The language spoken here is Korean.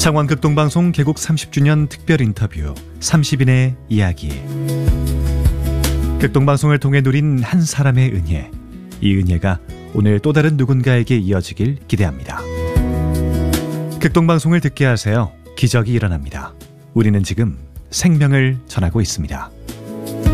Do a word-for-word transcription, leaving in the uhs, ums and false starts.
창원 극동방송 개국 삼십 주년 특별 인터뷰 삼십 인의 이야기. 극동방송을 통해 누린 한 사람의 은혜, 이 은혜가 오늘 또 다른 누군가에게 이어지길 기대합니다. 극동방송을 듣게 하세요. 기적이 일어납니다. 우리는 지금 생명을 전하고 있습니다.